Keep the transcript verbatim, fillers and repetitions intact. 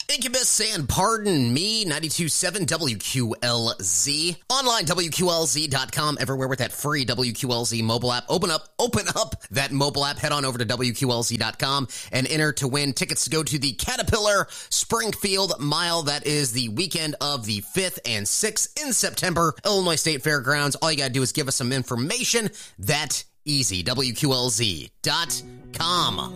Incubus and Pardon Me, ninety-two point seven W Q L Z. Online, W Q L Z dot com, everywhere with that free W Q L Z mobile app. Open up, open up that mobile app. Head on over to W Q L Z dot com and enter to win tickets to go to the Caterpillar Springfield Mile. That is the weekend of the fifth and sixth in September, Illinois State Fairgrounds. All you gotta do is give us some information. That easy. W Q L Z dot com.